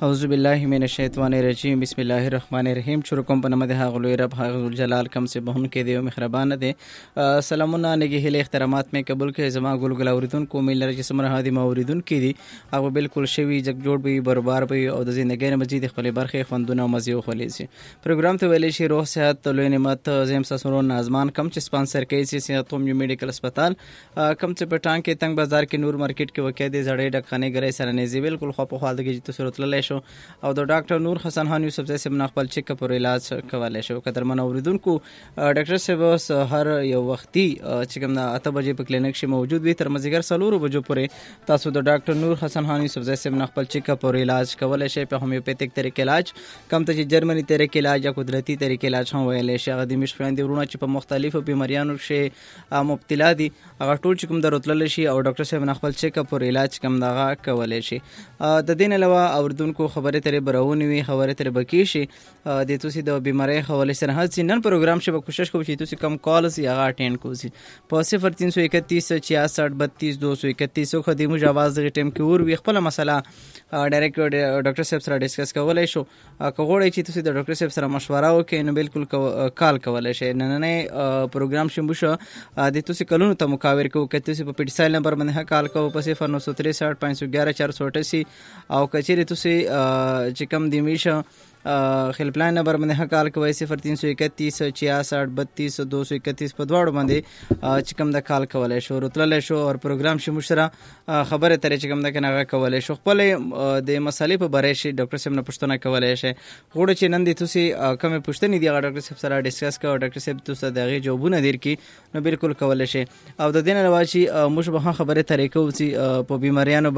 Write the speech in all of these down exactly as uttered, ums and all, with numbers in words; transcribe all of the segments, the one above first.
اعوذ بالله من الشیطان الرجیم بسم الله الرحمن الرحیم. شروع کوم په نامه د هغه لوی رب هغه ذوالجلال کم سے بهون کې دی او مهربان دی. سلامونه نګي هله احترامات مې قبول کړئ. زما ګل ګل اوریدونکو مې لره چې سمره هادي ما اوریدونکو دي هغه بالکل شوی جګ جوړ به بربار به او د زندګۍ مزید خپل برخه خوندونه مزي خولې سي. پروګرام ته ویلې شي روح صحت لوی نعمت زم سسرو نازمان کم چې سپانسر کوي سي صحتوم یو میډیکل هسپتال کم چې پټان کې تنگ بازار کې نور مارکیټ کې وکړي دي زړې ډکخانه غړې سره نه زی بالکل خو په حال د کې چې صورت للی شو او د ډاکټر نور حسن خان یوسف زئی سم خپل چیک اپ او علاج کولای شو. قدرمن اوریدونکو ډاکټر صاحب هر یو وختي چې کوم اته بجې په کلینیک کې موجود وي تر مزیګر سلورو بجو پورې تاسو د ډاکټر نور حسن خان یوسف زئی سم خپل چیک اپ او علاج کولای شي. په هومیوپیتیک طریقې علاج کم ته چې جرمني طریقې علاج یا قدرتي طریقې علاج هم ویلای شي. هغه د مشفیان دی ورونه چې په مختلفو بیماریانو کې مبتلا دي هغه ټول چې کوم درتلل شي او ډاکټر صاحب خپل چیک اپ او علاج کوم دغه کولای شي. د دین علاوه اوردونکو خبره ترې برونه وي خبره ترې بکی شي د توسي د بیماری حواله سره هڅه نن پروګرام شبه کوشش کوم چې توسي کم کالز یا اټینډ کوسي په صفر تین سو اکتیس چھیاسٹھ بتیس دو سو اکتیس خو د موږ आवाज د ټیم کې ور وي خپل مسله ډایرکټ ډاکټر صاحب سره ډیسکس کولای شو. کغوړی چې توسي د ډاکټر صاحب سره مشوره وکړئ نو بالکل کال کولای شي. نن نه پروګرام شمو شو د توسي کلونو ته مقابر کو کته سي په پیټسایل نمبر باندې کال کو په صفر نو سو تریسٹھ پانچ سو گیارہ چار سو اٹھاسی او کچېری توسي چې کم دی میشه خلپ لاین نمبر باندې کال کوي صفر تین سو اکتیس چھیاسٹھ بتیس دو سو اکتیس په دواړو باندې چې کوم د کال کولای شو راتللی شو او پروګرام شي مشره خبره ترې چې کوم د کنه کولای شو خپل د مسالې په باره شي ډاکټر صاحب نه پوښتنه کولای شي. غوړه چې نن د توسي کومه پوښتنه دی ډاکټر صاحب سره ډیسکس کوو ډاکټر صاحب تاسو دغه جوابونه درکې نو بالکل کولای شي. او د دین علاوه چې مشبه خبره ترې کوو چې په بیماریانو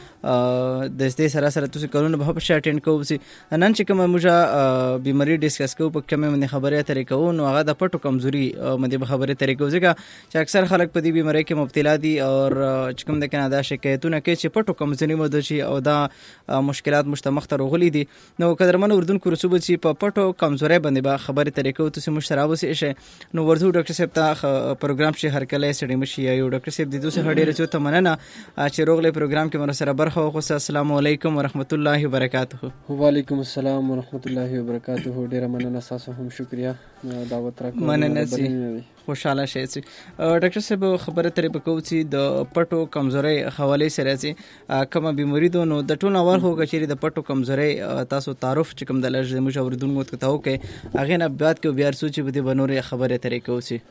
باندې د دې سره سره تاسو کولونه به په شاټینډ کوو چې نن چې کوم موږ بیماری ډیسکس کوو په کومه باندې خبره ترې کوو نو هغه د پټو کمزوري باندې خبره ترې کوو ځکه چې اکثر خلک په دې بیماری کې مبتلا دي او چې کوم د کنه دا شکایتونه کوي چې پټو کمزوري مو د شي او دا مشکلات مشتمخ ته راغلي دي. نو قدرمن اردوونکو رسوب چې په پټو کمزوري باندې به خبره ترې کوو تاسو مشترا وسی شي نو ورته ډاکټر صاحب ته پروګرام شي هر کله سړی مشي یو ډاکټر صاحب د دوسه هډې رچو ته مننه چې روغله پروګرام کې مر سره برخه وخصه. السلام علیکم ورحمت الله وبرکاته. وعلیکم السلام ورحمت الله وبرکاته. ډیره مننه تاسو هم شکریا دعوت راکړه. مننه سي خوشاله شي سي ډاکټر صاحب خبره ترې بکو چې د پټو کمزوري حواله سره چې کومه بیماری دو نو د ټول اول هو کچېری د پټو کمزوري تاسو تعارف چې کوم د لږ مشاوردونکو ته تاو کې هغه نه بعد کې بیا سوچ به د بنوري خبره ترې کو سي.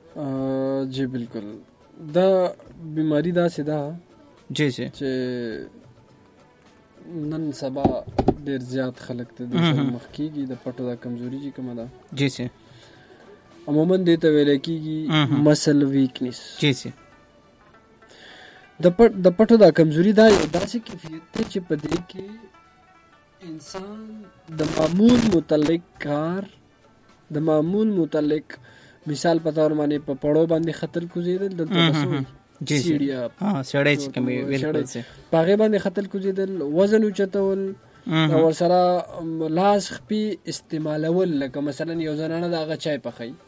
جی بالکل دا بیماری دا سیدا جی جی چې نن سبا ډیر زیات خلک ته د مخ کېږي د پټو د کمزوري چې کومه ده جی سي عموما دې ته ویل کېږي مسل ویکنس. جی سي د پټ د پټو د کمزوري دا یو داسې کیفیت دی چې په دې کې انسان د معمول متعلق کار د معمول متعلق مثال په تور باندې په پړو باندې خطر کوزیدل دلته تاسو جی سیډیا ها سړی چې کوم ویل کوي پاغه باندې خطر کوزیدل وزن اوچتول او سره لاس خپي استعمالول لکه مثلا یو زنانه دغه چای پخای